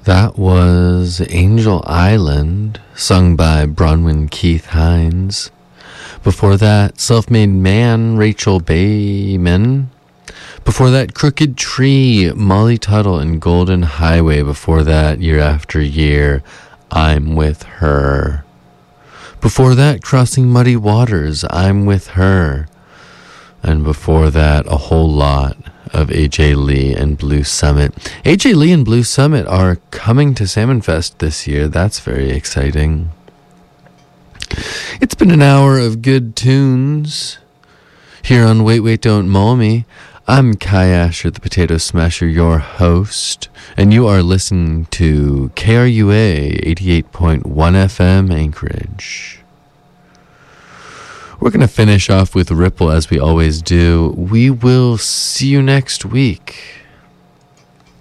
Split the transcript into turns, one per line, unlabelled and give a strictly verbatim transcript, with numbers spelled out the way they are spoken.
That was Angel Island, sung by Bronwyn Keith Hines. Before that, Self-Made Man, Rachel Bayman. Before that, Crooked Tree, Molly Tuttle, and Golden Highway. Before that, Year After Year, I'm With Her. Before that, Crossing Muddy Waters, I'm With Her. And before that, a whole lot of A J Lee and Blue Summit. A J Lee and Blue Summit are coming to Salmon Fest this year. That's very exciting. It's been an hour of good tunes here on Wait, Wait, Don't Mull Me. I'm Kai Asher, the Potato Smasher, your host, and you are listening to K R U A eighty-eight point one F M Anchorage. We're going to finish off with Ripple as we always do. We will see you next week.